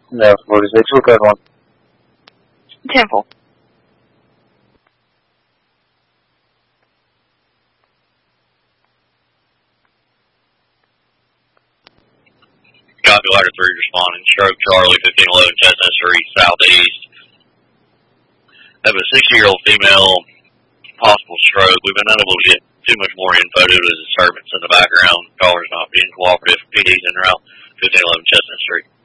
No, 46. What code one? Temple. Copy, Ladder 3 responding. Stroke Charlie, 1511 Chestnut Street, Southeast. Have a 60-year-old female, possible stroke. We've been unable to get too much more info due to the disturbance in the background. Caller's not being cooperative. PD's en route, 1511 Chestnut Street.